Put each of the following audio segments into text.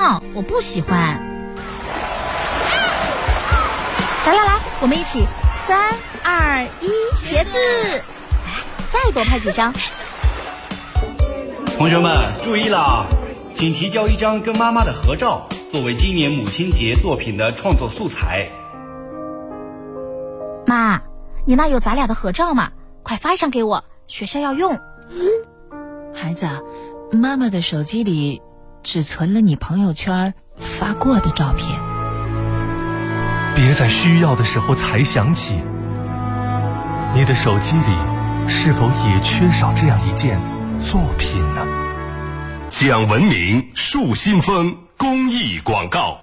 要，我不喜欢。来，我们一起3、2、1，写字。来，再多拍几张。 同学们注意了，请提交一张跟妈妈的合照，作为今年母亲节作品的创作素材。 妈，你那有咱俩的合照吗？快发一张给我，学校要用。 孩子，妈妈的手机里只存了你朋友圈发过的照片。 别在需要的时候才想起，你的手机里是否也缺少这样一件作品呢？ 讲文明树新风公益广告。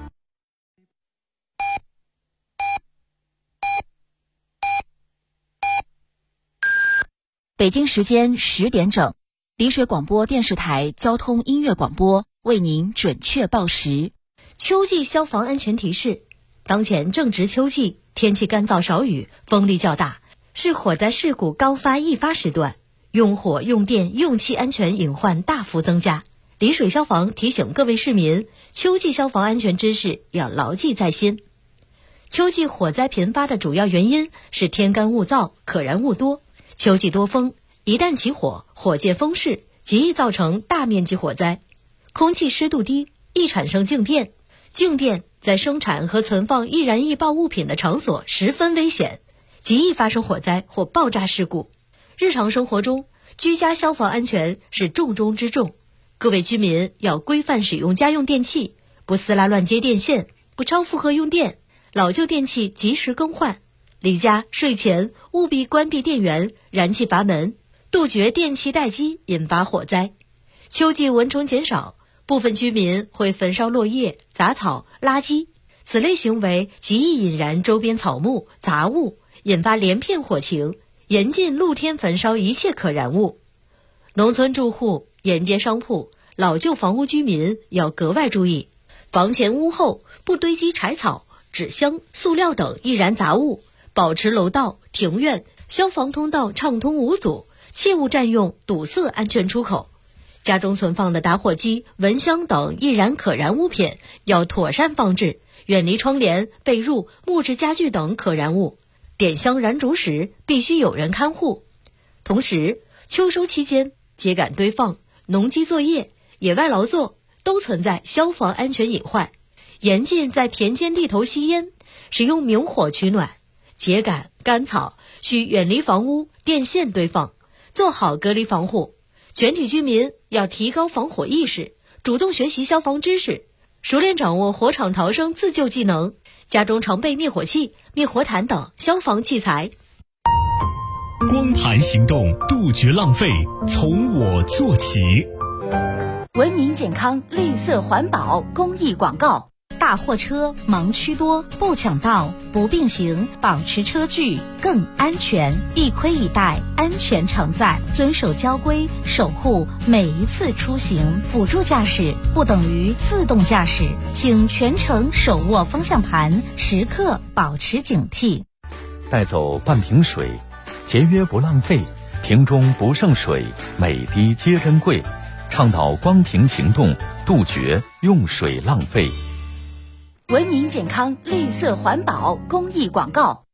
北京时间10点整，丽水广播电视台交通音乐广播为您准确报时。 秋季消防安全提示：当前正值秋季，天气干燥少雨，风力较大，是火灾事故高发易发时段，用火、用电、用气安全隐患大幅增加。丽水消防提醒各位市民，秋季消防安全知识要牢记在心。秋季火灾频发的主要原因是天干物燥，可燃物多。秋季多风，一旦起火，火借风势，极易造成大面积火灾。空气湿度低，易产生静电，静电在生产和存放易燃易爆物品的场所十分危险，极易发生火灾或爆炸事故。日常生活中，居家消防安全是重中之重。各位居民要规范使用家用电器，不撕拉乱接电线，不超负荷用电，老旧电器及时更换。离家睡前务必关闭电源、燃气阀门，杜绝电器待机引发火灾。秋季蚊虫减少，部分居民会焚烧落叶、杂草、垃圾，此类行为极易引燃周边草木、杂物，引发连片火情，严禁露天焚烧一切可燃物。农村住户、沿街商铺、老旧房屋居民要格外注意，房前屋后不堆积柴草、纸箱、塑料等易燃杂物，保持楼道、庭院、消防通道畅通无阻，切勿占用堵塞安全出口。家中存放的打火机、蚊香等易燃可燃物品要妥善放置，远离窗帘、被褥、木质家具等可燃物。点香燃烛时必须有人看护。同时，秋收期间秸秆堆放、农机作业、野外劳作都存在消防安全隐患，严禁在田间地头吸烟，使用明火取暖。秸秆、干草需远离房屋、电线堆放，做好隔离防护。全体居民要提高防火意识，主动学习消防知识，熟练掌握火场逃生自救技能，家中常备灭火器、灭火毯等消防器材。 光盘行动，杜绝浪费，从我做起。 文明健康、绿色环保公益广告。大货车盲区多，不抢道，不并行，保持车距更安全。一盔一带，安全常在。遵守交规，守护每一次出行。辅助驾驶不等于自动驾驶，请全程手握方向盘，时刻保持警惕。 带走半瓶水，节约不浪费，瓶中不剩水，每滴皆珍贵。倡导光瓶行动，杜绝用水浪费。 文明健康、绿色环保公益广告。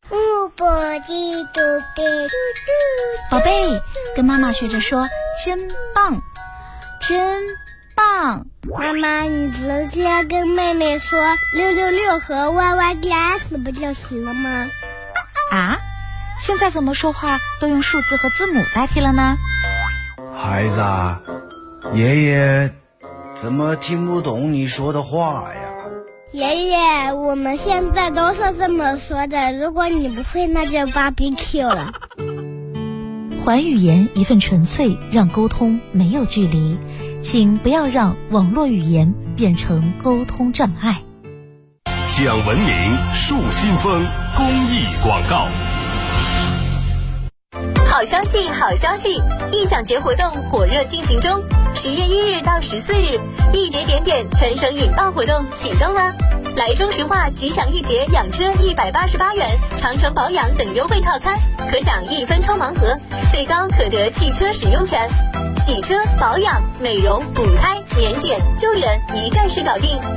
宝贝，跟妈妈学着说真棒，真棒。 妈妈，你直接跟妹妹说666和YYDS 不就行了吗？ 啊？现在怎么说话都用数字和字母代替了呢？ 孩子，爷爷怎么听不懂你说的话呀？ 爷爷，我们现在都是这么说的，如果你不会，那就 BBQ 了。 还语言一份纯粹，让沟通没有距离，请不要让网络语言变成沟通障碍。 讲文明树新风公益广告。 好消息，好消息！异想节活动火热进行中，10月1日到14日，一节点点全省引爆活动启动啦！来中石化吉祥一节养车188元，长城保养等优惠套餐，可享1分抽盲盒，最高可得汽车使用权。洗车、保养、美容、补胎、年检、救援一站式搞定。